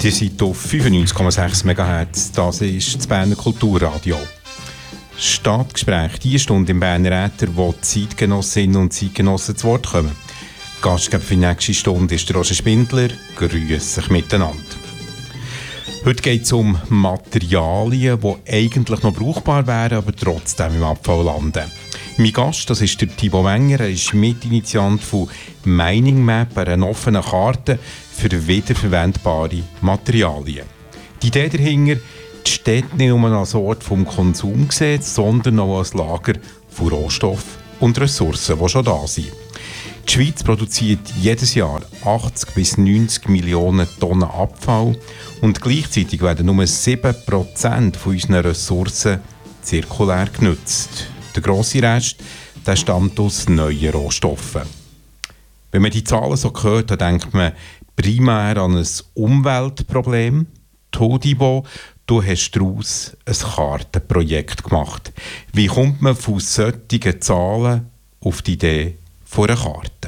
Die seid auf 95,6 MHz. Das ist das Berner Kulturradio. Stadtgespräch, die Stunde im Berner Äther, wo die Zeitgenossinnen und Zeitgenossen zu Wort kommen. Gastgeber für die nächste Stunde ist Roger Spindler. Grüß sich miteinander. Heute geht es um Materialien, die eigentlich noch brauchbar wären, aber trotzdem im Abfall landen. Mein Gast, das ist der Thibaut Wenger, er ist Mitinitiant von Mining Map, einer offenen Karte für wiederverwendbare Materialien. Die Idee dahinter, die Städte nicht nur als Ort vom Konsum sehen, sondern auch als Lager von Rohstoffen und Ressourcen, die schon da sind. Die Schweiz produziert jedes Jahr 80 bis 90 Millionen Tonnen Abfall und gleichzeitig werden nur 7% von unseren Ressourcen zirkulär genutzt. Der grosse Rest, der stammt aus neuen Rohstoffen. Wenn man die Zahlen so hört, dann denkt man primär an ein Umweltproblem. Thibaut, du hast daraus ein Kartenprojekt gemacht. Wie kommt man von solchen Zahlen auf die Idee von einer Karte?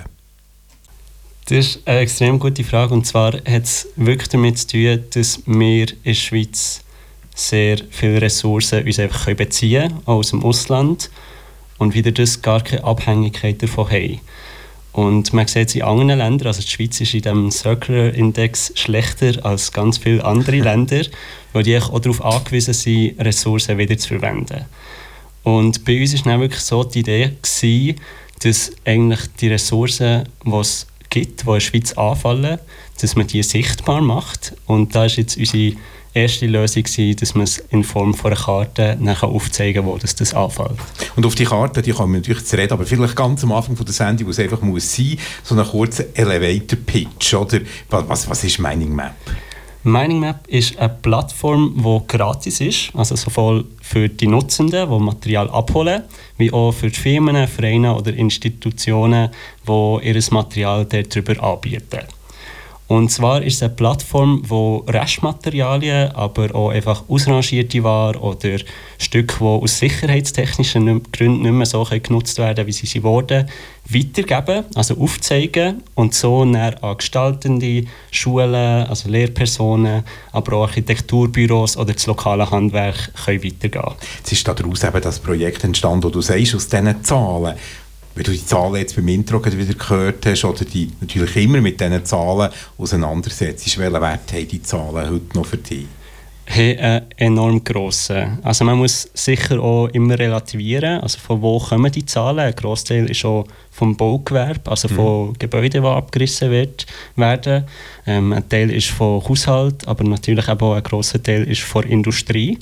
Das ist eine extrem gute Frage. Und zwar hat es wirklich damit zu tun, dass wir in der Schweiz sehr viele Ressourcen uns einfach beziehen können, aus dem Ausland, und wieder das gar keine Abhängigkeit davon haben. Und man sieht es in anderen Ländern, also die Schweiz ist in diesem Circular Index schlechter als ganz viele andere Länder, weil die auch darauf angewiesen sind, Ressourcen wieder zu verwenden. Und bei uns war dann wirklich so die Idee gewesen, dass eigentlich die Ressourcen, die es gibt, die in der Schweiz anfallen, dass man die sichtbar macht. Und da war jetzt unsere erste Lösung gewesen, dass man es in Form von einer Karte aufzeigen kann, wo das anfällt. Und auf die Karte, die kommen wir natürlich zu reden, aber vielleicht ganz am Anfang von der Sendung, wo es einfach muss sein, so einen kurzen Elevator-Pitch, oder? Was ist Mining Map? Mining Map ist eine Plattform, die gratis ist, also sowohl für die Nutzenden, die Material abholen, wie auch für die Firmen, Vereine oder Institutionen, die ihr Material darüber anbieten. Und zwar ist es eine Plattform, wo Restmaterialien, aber auch einfach ausrangierte Ware oder Stücke, die aus sicherheitstechnischen Gründen nicht mehr so genutzt werden, wie sie wurden, weitergeben, also aufzeigen und so näher an gestaltende Schulen, also Lehrpersonen, aber auch Architekturbüros oder das lokale Handwerk können weitergehen. Jetzt ist daraus eben das Projekt entstanden, das du sagst, aus diesen Zahlen. Wenn du die Zahlen jetzt beim Intro wieder gehört hast oder die natürlich immer mit diesen Zahlen auseinandersetzt, welchen Wert haben die Zahlen heute noch für dich? Einen enorm grossen. Also man muss sicher auch immer relativieren, also von wo kommen die Zahlen. Ein Grossteil ist auch vom Baugewerbe, also von Gebäuden, die abgerissen werden. Ein Teil ist von Haushalt, aber natürlich auch ein grosser Teil ist von Industrie.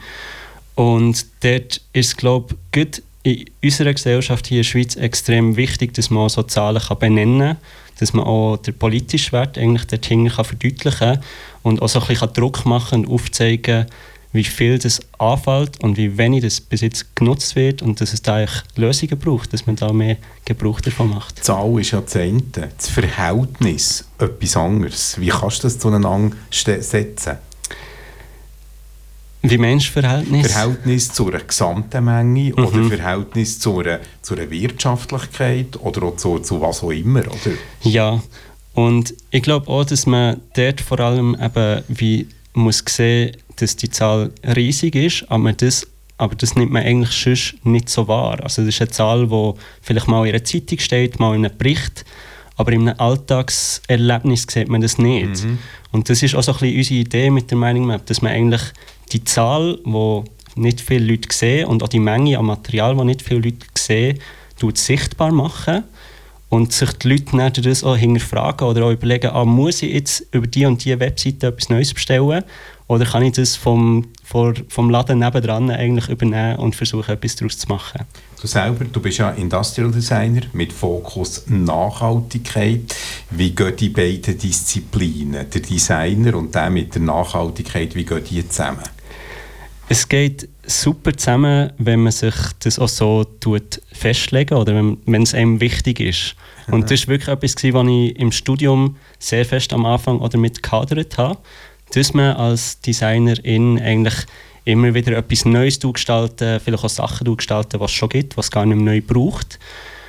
Und dort ist, glaube ich, in unserer Gesellschaft hier in der Schweiz extrem wichtig, dass man so Zahlen benennen kann, dass man auch den politischen Wert eigentlich dahinter verdeutlichen kann und auch so ein bisschen Druck machen und aufzeigen, wie viel das anfällt und wie wenig das bis jetzt genutzt wird und dass es da eigentlich Lösungen braucht, dass man da mehr Gebrauch davon macht. Die Zahl ist ja das eine, das Verhältnis etwas anderes. Wie kannst du das zueinander setzen? Wie meinst du Verhältnis? Verhältnis zu einer gesamten Menge oder Verhältnis zu einer Wirtschaftlichkeit oder auch zu was auch immer, oder? Ja, und ich glaube auch, dass man dort vor allem eben wie muss sehen, dass die Zahl riesig ist, aber das nimmt man eigentlich sonst nicht so wahr. Also das ist eine Zahl, die vielleicht mal in einer Zeitung steht, mal in einem Bericht, aber in einem Alltagserlebnis sieht man das nicht. Und das ist auch so ein bisschen unsere Idee mit der Mining Map, dass man eigentlich die Zahl, die nicht viele Leute sehen, und auch die Menge an Material, die nicht viele Leute sehen, sichtbar machen und sich die Leute dann das auch hinterfragen oder auch überlegen, muss ich jetzt über die und die Webseite etwas Neues bestellen oder kann ich das vom Laden nebendran eigentlich übernehmen und versuchen, etwas daraus zu machen. Du bist ja Industrial Designer mit Fokus Nachhaltigkeit. Wie gehen die beiden Disziplinen, der Designer und der mit der Nachhaltigkeit, wie gehen die zusammen? Es geht super zusammen, wenn man sich das auch so festlegen oder wenn es einem wichtig ist. Und das war wirklich etwas, was ich im Studium sehr fest am Anfang oder mit gehadert habe, dass man als Designerin eigentlich immer wieder etwas Neues gestalten, vielleicht auch Sachen gestalten, was es schon gibt, was es gar nicht mehr neu braucht.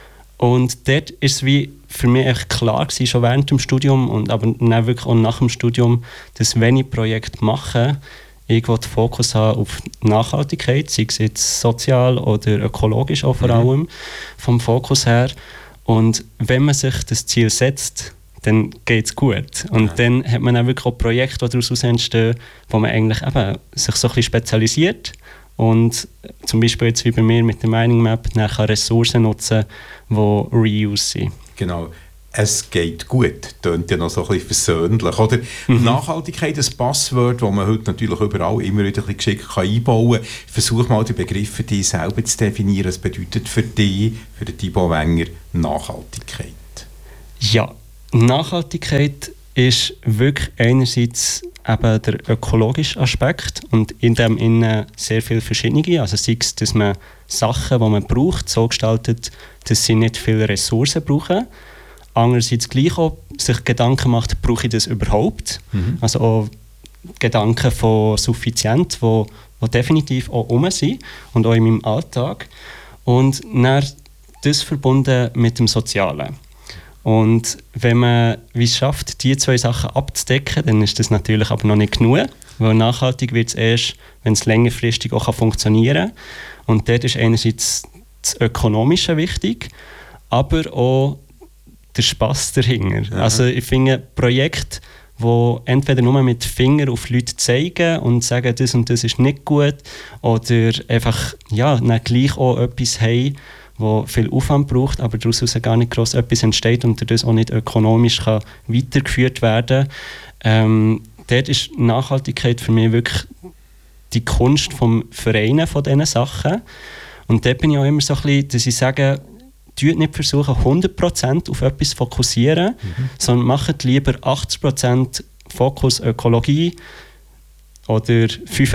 Und dort ist es wie für mich echt klar gewesen, schon während dem Studium und aber dann wirklich auch nach dem Studium, dass wenn ich Projekte mache, ich den Fokus habe auf Nachhaltigkeit, sei es jetzt sozial oder ökologisch auch vor allem, vom Fokus her. Und wenn man sich das Ziel setzt, dann geht es gut. Und dann hat man auch wirklich auch Projekte, die daraus entstehen, wo man eigentlich eben sich so ein bisschen spezialisiert und zum Beispiel jetzt wie bei mir mit der Mining Map nachher Ressourcen nutzen, die Reuse sind. Genau. Es geht gut, tönt ja noch so ein bisschen versöhnlich. Oder? Nachhaltigkeit, ein Passwort, das man heute natürlich überall immer wieder ein bisschen geschickt einbauen kann. Versuch mal die Begriffe für dich selber zu definieren. Was bedeutet für dich, für den Thibaut Wenger, Nachhaltigkeit? Ja, Nachhaltigkeit ist wirklich einerseits eben der ökologische Aspekt und in dem innen sehr viele verschiedene. Also sei es, dass man Sachen, die man braucht, so gestaltet, dass sie nicht viele Ressourcen brauchen. Andererseits gleich auch sich Gedanken macht, brauche ich das überhaupt? Also auch Gedanken von Suffizienz, die definitiv auch rum sind und auch in meinem Alltag. Und dann das verbunden mit dem Sozialen. Und wenn man es schafft, diese zwei Sachen abzudecken, dann ist das natürlich aber noch nicht genug, weil nachhaltig wird es erst, wenn es längerfristig auch funktionieren kann. Und dort ist einerseits das Ökonomische wichtig, aber auch der Spass dahinter. Also ich finde Projekte, die entweder nur mit Finger auf Leute zeigen und sagen, das und das ist nicht gut, oder einfach dann gleich auch etwas haben, wo viel Aufwand braucht, aber daraus gar nicht gross etwas entsteht und das auch nicht ökonomisch kann weitergeführt werden kann. Dort ist Nachhaltigkeit für mich wirklich die Kunst vom Vereinen von diesen Sachen. Und dort bin ich auch immer so ein bisschen, dass ich sage, nicht versuchen, 100% auf etwas zu fokussieren, sondern macht lieber 80% Fokus Ökologie oder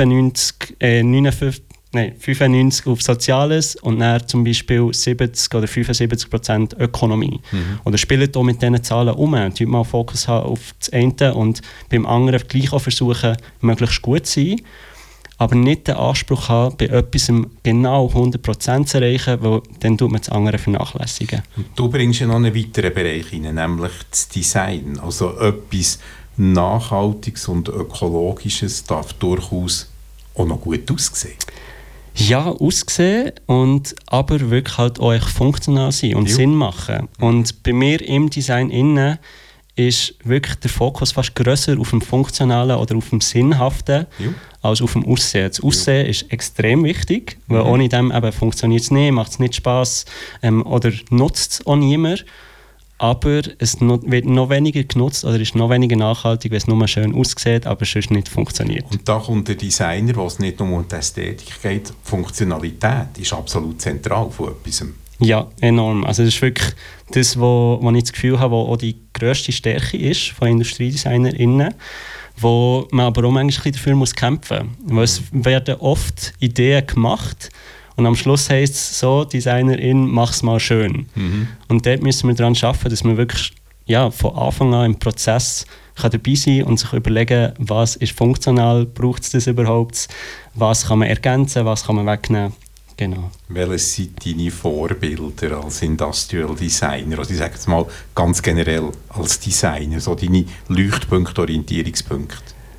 95 auf Soziales und dann zum Beispiel 70 oder 75% Ökonomie. Oder spielt auch mit diesen Zahlen um. Und mal Fokus haben auf das eine und beim anderen gleich auch versuchen, möglichst gut zu sein. Aber nicht den Anspruch haben, bei etwas genau 100% zu erreichen, weil dann tut man das andere vernachlässigen. Und du bringst ja noch einen weiteren Bereich rein, nämlich das Design. Also etwas Nachhaltiges und Ökologisches darf durchaus auch noch gut aussehen. Ja, aussehen, aber wirklich halt auch funktional sein und Sinn machen. Und bei mir im Design innen ist wirklich der Fokus fast grösser auf dem Funktionalen oder auf dem Sinnhaften als auf dem Aussehen. Das Aussehen ist extrem wichtig, weil ohne dem funktioniert es nicht, macht es nicht Spass oder nutzt es auch niemand. Aber es wird noch weniger genutzt oder ist noch weniger nachhaltig, weil es nur schön aussieht, aber sonst nicht funktioniert. Und da kommt der Designer, wo es nicht nur um die Ästhetik geht, Funktionalität ist absolut zentral von etwas. Ja, enorm. Also das ist wirklich das, wo ich das Gefühl habe, wo auch die grösste Stärke ist von IndustriedesignerInnen, wo man aber auch manchmal dafür muss kämpfen muss. Weil es werden oft Ideen gemacht und am Schluss heisst es so, Designerin, mach's mal schön. Und dort müssen wir daran arbeiten, dass man wirklich von Anfang an im Prozess kann dabei sein und sich überlegen, was ist funktional, braucht es das überhaupt, was kann man ergänzen, was kann man wegnehmen. Genau. Welches sind deine Vorbilder als Industrial Designer? Also ich sage jetzt mal ganz generell als Designer, so deine Leuchtpunkte, Orientierungspunkte.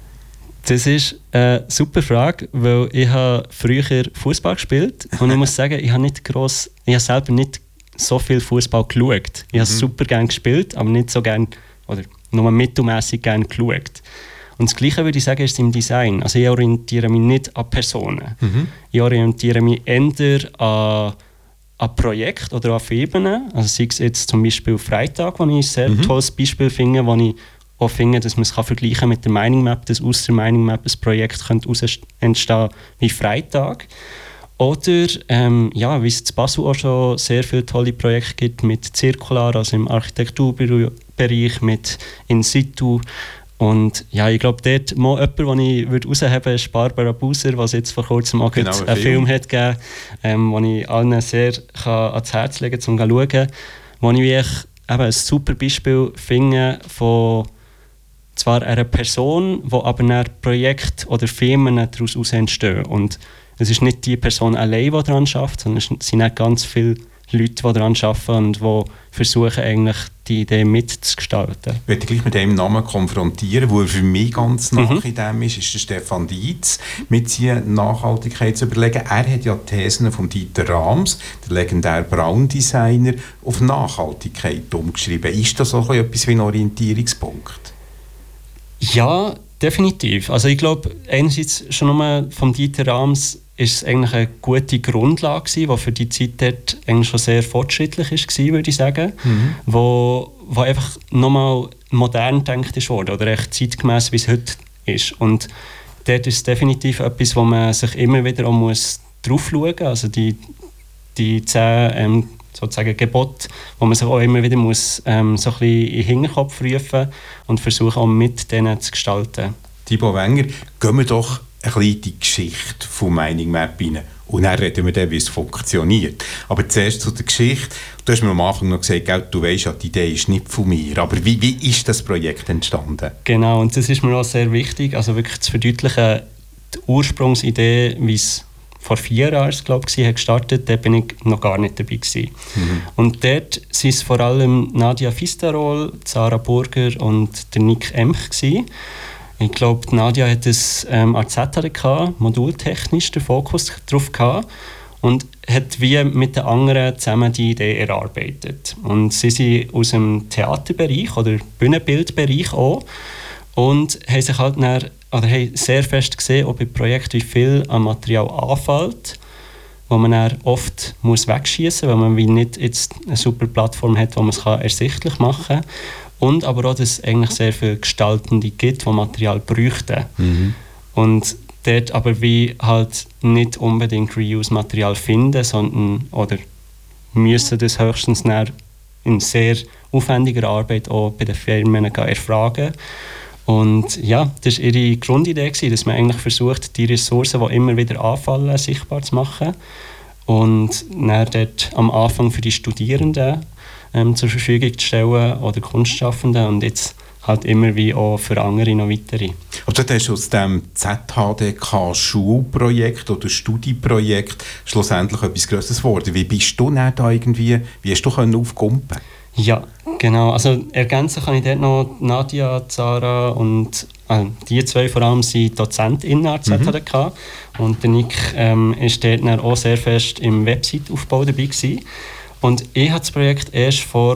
Das ist eine super Frage, weil ich habe früher Fußball gespielt und ich muss sagen, ich habe selber nicht so viel Fußball geschaut. Ich habe super gerne gespielt, aber nicht so gerne oder nur mittelmäßig gerne geschaut. Und das Gleiche würde ich sagen, ist im Design. Also ich orientiere mich nicht an Personen. Ich orientiere mich eher an Projekten oder an Firmen. Also sei es jetzt zum Beispiel Freitag, wo ich ein sehr tolles Beispiel finde, wo ich auch finde, dass man es vergleichen kann mit der Mining Map, dass aus der Mining Map ein Projekt könnte entstehen wie Freitag. Oder wie es in Basel auch schon sehr viele tolle Projekte gibt mit Zirkular, also im Architekturbereich, mit In situ. Und ich glaube, dort mal jemand, den ich herausheben würde, ist Barbara Buser, was jetzt vor kurzem auch einen Film hat gegeben, den ich allen sehr ans Herz legen kann, um zu schauen. Wo ich ein super Beispiel finde von zwar einer Person, wo aber dann Projekte oder Firmen daraus entstehen. Und es ist nicht die Person allein, die daran arbeitet, sondern es sind auch ganz viele Leute, die daran arbeiten und die versuchen, eigentlich die Idee mitzugestalten. Ich werde gleich mit dem Namen konfrontieren, wo er für mich ganz nach in dem ist der Stefan Dietz, mit seiner Nachhaltigkeit zu überlegen. Er hat ja die Thesen von Dieter Rams, der legendäre Braun-Designer, auf Nachhaltigkeit umgeschrieben. Ist das auch etwas wie ein Orientierungspunkt? Ja, definitiv. Also ich glaube, einerseits schon nur vom Dieter Rams ist es eigentlich eine gute Grundlage gewesen, die für die Zeit dort eigentlich schon sehr fortschrittlich war, würde ich sagen. Wo einfach nochmal modern gedacht wurde oder echt zeitgemäß, wie es heute ist. Und dort ist es definitiv etwas, wo man sich immer wieder auch muss drauf schauen muss. Also die 10 sozusagen Gebote, wo man sich auch immer wieder muss, so ein bisschen in den Hinterkopf rufen und versuchen, auch mit denen zu gestalten. Thibaut Wenger, gehen wir doch ein bisschen in die Geschichte von Mining Map rein. Und dann reden wir dann, wie es funktioniert. Aber zuerst zu der Geschichte. Du hast mir am Anfang noch gesagt, du weisst ja, die Idee ist nicht von mir. Aber wie ist das Projekt entstanden? Genau, und das ist mir auch sehr wichtig, also wirklich zu verdeutlichen, die Ursprungsidee, wie es vor 4 Jahren, glaube ich, hat gestartet, da bin ich noch gar nicht dabei gewesen. Und dort waren es vor allem Nadia Fisterol, Sarah Burger und der Nick Emch gewesen. Ich glaube, Nadia hat es als ZHDK modultechnisch den Fokus drauf gehabt und hat wie mit den anderen zusammen die Idee erarbeitet. Und sie sind aus dem Theaterbereich oder Bühnenbildbereich auch und haben sich halt haben sehr fest gesehen, ob im Projekt wie viel an Material anfällt, wo man dann oft wegschießen muss, weil man wie nicht jetzt eine super Plattform hat, wo man es ersichtlich machen kann. Und aber auch, dass es eigentlich sehr viele Gestaltende gibt, die Material bräuchten. Und dort aber wie halt nicht unbedingt Reuse-Material finden, sondern oder müssen das höchstens in sehr aufwendiger Arbeit auch bei den Firmen erfragen. Und ja, das war ihre Grundidee, dass man eigentlich versucht, die Ressourcen, die immer wieder anfallen, sichtbar zu machen. Und dann dort am Anfang für die Studierenden zur Verfügung zu stellen oder Kunstschaffenden und jetzt halt immer wie auch für andere noch weitere. Also du hast aus dem ZHDK-Schulprojekt oder Studieprojekt schlussendlich etwas Grosses geworden. Wie bist du dann da irgendwie, wie hast du aufkumpen? Ja, genau. Also ergänzen kann ich dort noch Nadia, Sarah und die 2 vor allem sind DozentInnen an der ZHDK und der Nick ist dort dann auch sehr fest im Website-Aufbau dabei gewesen. Und ich habe das Projekt erst vor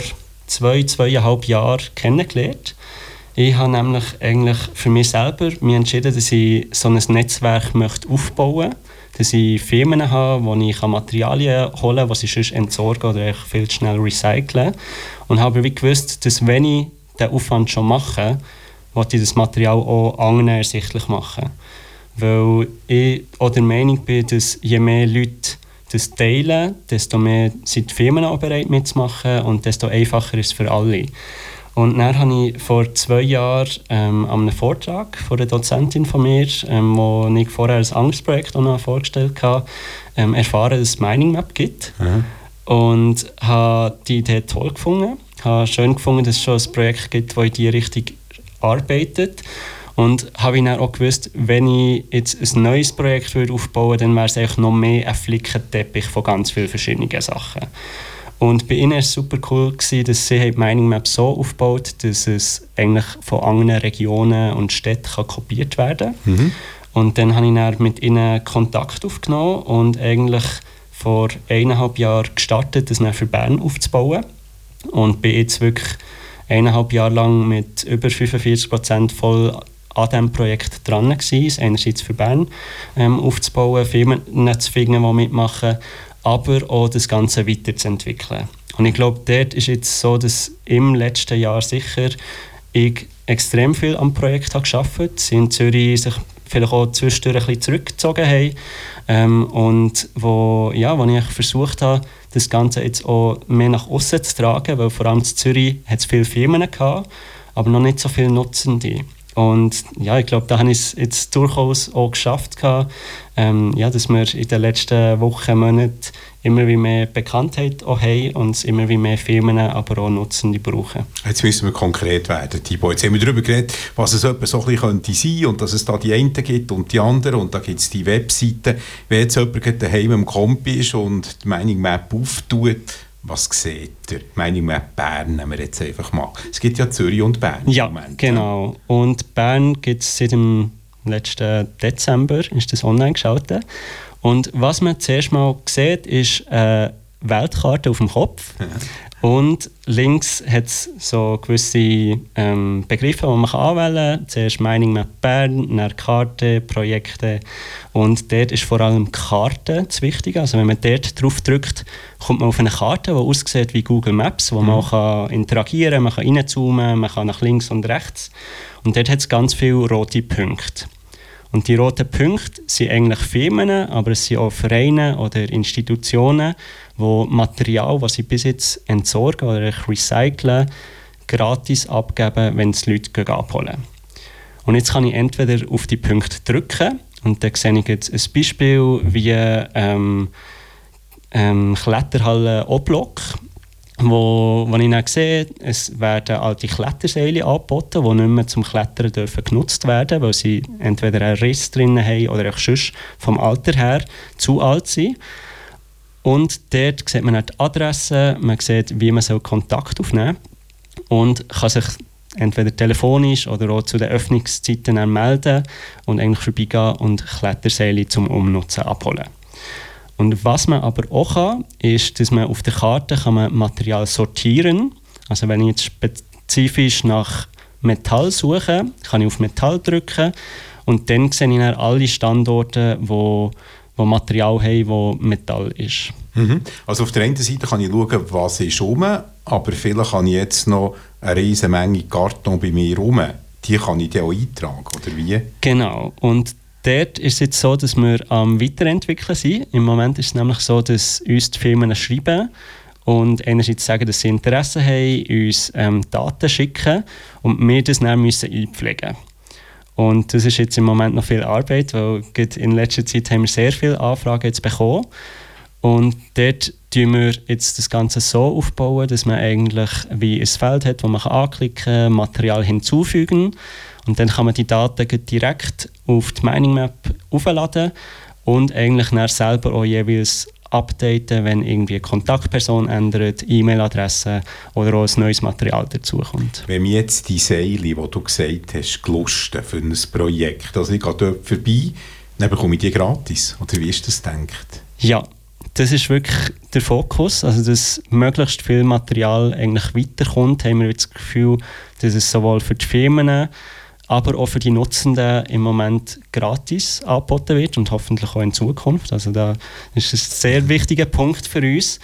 2,5 Jahren kennengelernt. Ich habe nämlich eigentlich für mich selber entschieden, dass ich so ein Netzwerk möchte aufbauen möchte. Dass ich Firmen habe, wo ich Materialien holen kann, die sie sonst entsorgen oder viel zu schnell recyceln. Und habe wie gewusst, dass wenn ich diesen Aufwand schon mache, möchte ich das Material auch anderen ersichtlich machen. Weil ich auch der Meinung bin, dass je mehr Leute das teilen, desto mehr sind die Firmen auch bereit mitzumachen und desto einfacher ist es für alle. Und dann habe ich vor 2 Jahren an einem Vortrag von einer Dozentin von mir, wo ich vorher ein anderes Projekt auch noch vorgestellt habe, erfahren, dass es Mining Map gibt. Und habe die Idee toll gefunden. Ich habe schön gefunden, dass es schon ein Projekt gibt, das in diese Richtung arbeitet. Und habe ich dann auch gewusst, wenn ich jetzt ein neues Projekt aufbauen würde, dann wäre es eigentlich noch mehr ein Flickenteppich von ganz vielen verschiedenen Sachen. Und bei ihnen war es super cool, dass sie die Mining Map so aufbaut, dass es eigentlich von anderen Regionen und Städten kopiert werden kann. Und dann habe ich dann mit ihnen Kontakt aufgenommen und eigentlich vor 1,5 Jahren gestartet, das dann für Bern aufzubauen. Und bin jetzt wirklich 1,5 Jahre lang mit über 45% voll an diesem Projekt dran gewesen, einerseits für Bern aufzubauen, Firmen zu finden, die mitmachen, aber auch das Ganze weiterzuentwickeln. Und ich glaube, dort ist jetzt so, dass im letzten Jahr sicher ich extrem viel am Projekt habe gearbeitet, sie in Zürich sich vielleicht auch zwischendurch ein bisschen zurückgezogen haben und wo ich versucht habe, das Ganze jetzt auch mehr nach außen zu tragen, weil vor allem in Zürich hat es viele Firmen gehabt, aber noch nicht so viele Nutzende. Und ja, ich glaube, da habe ich es jetzt durchaus auch geschafft, dass wir in den letzten Wochen, Monaten immer wie mehr Bekanntheit auch haben und immer wie mehr Firmen, aber auch Nutzende brauchen. Jetzt müssen wir konkret werden, Thibaut. Jetzt haben wir darüber geredet, was es etwa so ein bisschen könnte sein und dass es da die einen gibt und die anderen und da gibt es die Webseiten. Wenn jetzt jemand daheim am Kompi ist und die Meinung Map auftut, was sieht ihr? Meinung Map Bern nehmen wir jetzt einfach mal. Es gibt ja Zürich und Bern im Moment. Genau. Und Bern gibt es seit dem letzten Dezember, ist das online geschaltet. Und was man zuerst mal sieht, ist eine Weltkarte auf dem Kopf. Ja. Und links hat es so gewisse Begriffe, die man anwählen kann. Zuerst Mining Map Bern, dann Karte, Projekte. Und dort ist vor allem Karte das Wichtige. Also wenn man dort drauf drückt, kommt man auf eine Karte, die aussieht wie Google Maps, wo man auch kann interagieren kann, man kann reinzoomen, man kann nach links und rechts. Und dort hat es ganz viele rote Punkte. Und die roten Punkte sind eigentlich Firmen, aber es sind auch Vereine oder Institutionen, die Material, das sie bis jetzt entsorgen oder recyceln, gratis abgeben, wenn es Leute abholen. Und jetzt kann ich entweder auf die Punkte drücken und dann sehe ich jetzt ein Beispiel wie Kletterhalle O-Block, wo ich dann sehe, es werden alte Kletterseile angeboten, die nicht mehr zum Klettern dürfen genutzt werden, weil sie entweder einen Riss drin haben oder auch sonst vom Alter her zu alt sind. Und dort sieht man die Adresse, man sieht, wie man Kontakt aufnehmen soll und kann sich entweder telefonisch oder auch zu den Öffnungszeiten melden und eigentlich vorbeigehen und Kletterseile zum Umnutzen abholen. Und was man aber auch kann, ist, dass man auf der Karte kann man Material sortieren. Also wenn ich jetzt spezifisch nach Metall suche, kann ich auf Metall drücken und dann sehe ich dann alle Standorte, wo Material haben, wo Metall ist. Mhm. Also auf der einen Seite kann ich schauen, was ist rum, aber vielleicht habe ich jetzt noch eine riesige Menge Karton bei mir rum. Die kann ich dann auch eintragen, oder wie? Genau. Und dort ist es jetzt so, dass wir am Weiterentwickeln sind. Im Moment ist es nämlich so, dass uns die Firmen schreiben und einerseits sagen, dass sie Interesse haben, uns Daten schicken und wir das dann müssen einpflegen. Und das ist jetzt im Moment noch viel Arbeit, weil in letzter Zeit haben wir sehr viele Anfragen jetzt bekommen. Und dort tun wir jetzt das Ganze so aufbauen, dass man eigentlich wie ein Feld hat, wo man anklicken kann, Material hinzufügen. Und dann kann man die Daten direkt auf die Mining Map aufladen und eigentlich dann selber auch jeweils updaten, wenn irgendwie eine Kontaktperson ändert, E-Mail-Adresse oder auch ein neues Material dazukommt. Wenn mir jetzt die Seile, die du gesagt hast, gelustet für ein Projekt, also ich gehe dort vorbei, dann bekomme ich die gratis. Oder wie ist das gedacht? Ja, das ist wirklich der Fokus, also dass möglichst viel Material eigentlich weiterkommt, haben wir das Gefühl, dass es sowohl für die Firmen, aber auch für die Nutzenden im Moment gratis angeboten wird und hoffentlich auch in Zukunft. Also da ist ein sehr wichtiger Punkt für uns.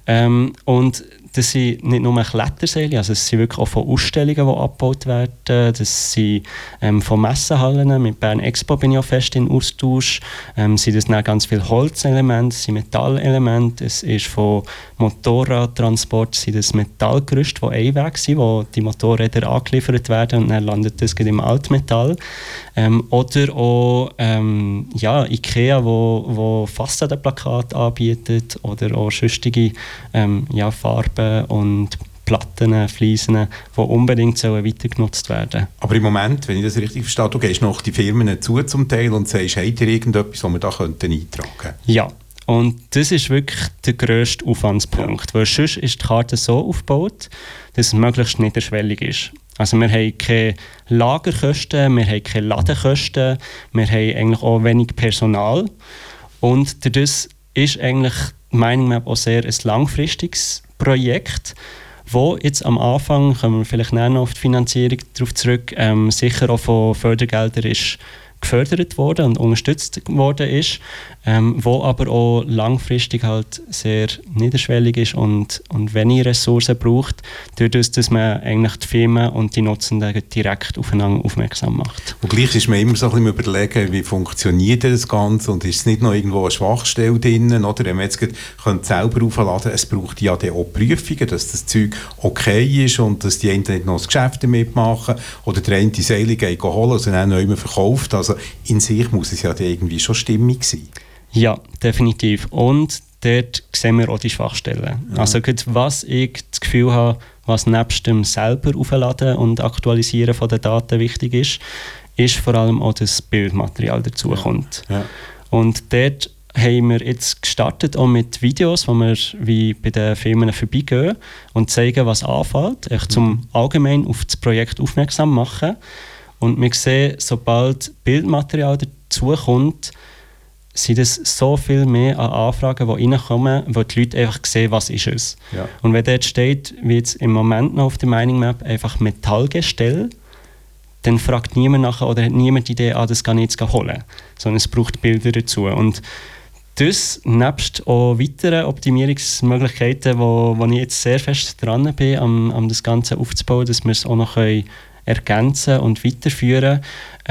Und das sind nicht nur Kletterseile, also es sind wirklich auch von Ausstellungen, die abgebaut werden. Das sind von Messehallen, mit Bern Expo bin ich auch fest in Austausch. Sind das dann ganz viele Holzelemente, sind Metallelemente. Es ist von Motorradtransport, sind das Metallgerüste, die Einweg sind, wo die Motorräder angeliefert werden und dann landet das im Altmetall. Oder auch Ikea, wo Fassadenplakate anbietet oder auch sonstige Farben und Platten, Fliesen, die unbedingt weiter genutzt werden. Aber im Moment, wenn ich das richtig verstehe, du gehst noch die Firmen zu zum Teil und sagst, habt ihr irgendetwas, was wir da eintragen könnten? Ja, und das ist wirklich der grösste Aufwandspunkt, weil sonst ist die Karte so aufgebaut, dass es möglichst niederschwellig ist. Also wir haben keine Lagerkosten, wir haben keine Ladenkosten, wir haben eigentlich auch wenig Personal und dadurch ist eigentlich die Mining Map auch sehr ein langfristiges Projekt, wo jetzt am Anfang, kommen wir vielleicht noch auf die Finanzierung darauf zurück, sicher auch von Fördergeldern ist gefördert worden und unterstützt worden ist, wo aber auch langfristig halt sehr niederschwellig ist und wenig Ressourcen braucht, dadurch, dass man eigentlich die Firmen und die Nutzenden direkt aufeinander aufmerksam macht. Und gleich ist man immer so ein bisschen überlegen, wie funktioniert das Ganze und ist es nicht noch irgendwo eine Schwachstelle drin, oder wenn man jetzt selber aufladen, es braucht ja dann auch Prüfungen, dass das Zeug okay ist und dass die einen nicht noch das Geschäft damit machen oder der eine die Seile geht holen und dann neu verkauft. Also in sich muss es ja dann irgendwie schon stimmig sein. Ja, definitiv. Und dort sehen wir auch die Schwachstellen. Ja. Also was ich das Gefühl habe, was nebst dem selber aufladen und aktualisieren von den Daten wichtig ist vor allem auch das Bildmaterial dazukommt. Ja. Und dort haben wir jetzt gestartet auch mit Videos, wo wir wie bei den Firmen vorbeigehen und zeigen, was anfällt, echt zum allgemein auf das Projekt aufmerksam machen. Und wir sehen, sobald Bildmaterial dazukommt, sind es so viel mehr an Anfragen, die reinkommen, wo die Leute einfach sehen, was ist es. Ja. Und wenn dort steht, wie jetzt im Moment noch auf der Mining Map, einfach Metallgestell, dann fragt niemand nachher oder hat niemand die Idee, das kann ich jetzt holen. Sondern es braucht Bilder dazu. Und das, nebst auch weiteren Optimierungsmöglichkeiten, wo ich jetzt sehr fest dran bin, um das Ganze aufzubauen, dass wir es auch noch ergänzen und weiterführen,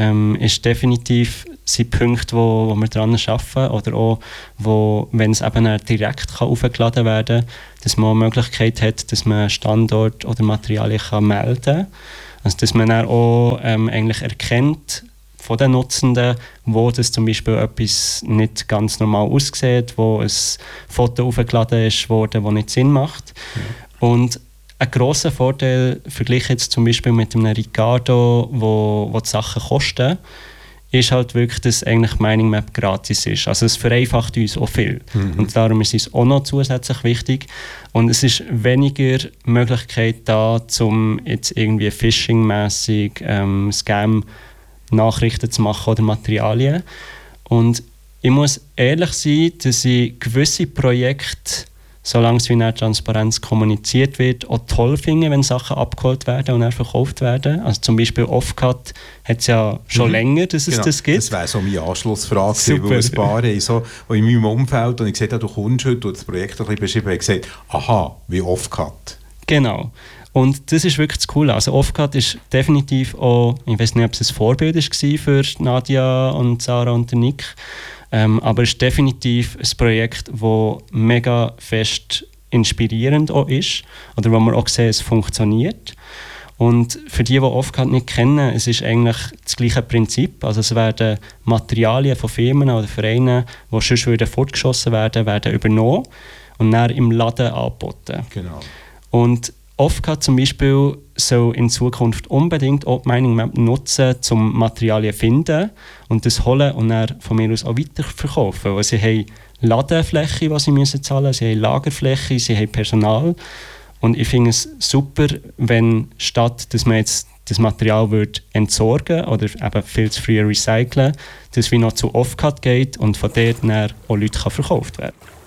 ist definitiv sind Punkte, wo wir daran arbeiten oder auch, wenn es eben direkt aufgeladen werden kann, dass man auch die Möglichkeit hat, dass man Standort oder Materialien melden kann. Also, dass man dann auch eigentlich erkennt von den Nutzenden, wo das zum Beispiel etwas nicht ganz normal aussieht, wo ein Foto aufgeladen ist worden, das nicht Sinn macht. Ja. Und ein grosser Vorteil, verglichen jetzt zum Beispiel mit einem Ricardo, wo die Sachen kosten, ist halt wirklich, dass eigentlich Mining Map gratis ist. Also es vereinfacht uns auch viel. Und darum ist es auch noch zusätzlich wichtig. Und es ist weniger Möglichkeit da, um jetzt irgendwie phishing-mässig Scam-Nachrichten zu machen oder Materialien. Und ich muss ehrlich sein, dass ich gewisse Projekte, solange es wie in der Transparenz kommuniziert wird, auch toll finde, wenn Sachen abgeholt werden und dann verkauft werden. Also zum Beispiel Offcut hat es ja schon länger, dass es das gibt. Das wäre so meine Anschlussfrage, weil ein paar haben so, in meinem Umfeld, und ich sehe, du kommst heute, du das Projekt ein bisschen beschrieben, haben gesagt, aha, wie Offcut. Genau. Und das ist wirklich das Coole. Also Offcut ist definitiv auch, ich weiß nicht, ob es ein Vorbild war für Nadia und Sarah und Nick, aber es ist definitiv ein Projekt, das mega fest inspirierend auch ist oder wo man auch sehen, es funktioniert. Und für die Offcut nicht kennen, es ist eigentlich das gleiche Prinzip. Also es werden Materialien von Firmen oder Vereinen, die sonst fortgeschossen werden übernommen und dann im Laden angeboten. Genau. Und Offcut zum Beispiel soll in Zukunft unbedingt auch die Mining Map nutzen, um Materialien zu finden und das holen und dann von mir aus auch weiterverkaufen. Weil sie haben Ladenfläche, die sie müssen zahlen, sie haben Lagerfläche, sie haben Personal. Und ich finde es super, wenn statt, dass man jetzt das Material wird entsorgen oder eben viel zu früh recyceln, dass es wie noch zu Offcut geht und von dort dann auch Leute verkauft werden kann.